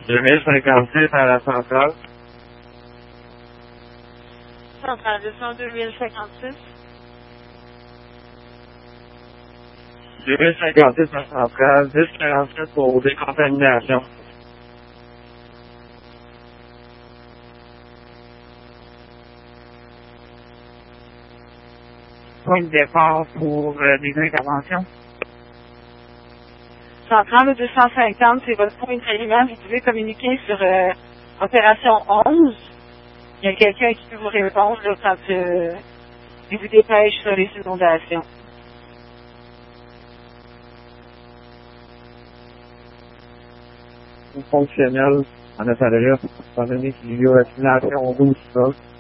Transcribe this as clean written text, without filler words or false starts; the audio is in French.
2056 à la centrale. Centrale de son 2056. 2056 à la centrale, 1047 pour décontamination. Point de départ pour des interventions. Centrale 250, c'est votre point de ralliement. Vous pouvez communiquer sur opération 11. Il y a quelqu'un qui peut vous répondre là, quand il vous dépêche sur les inondations. Fonctionnel en intérieur, étant donné qu'il y a une vaccination 12 ça.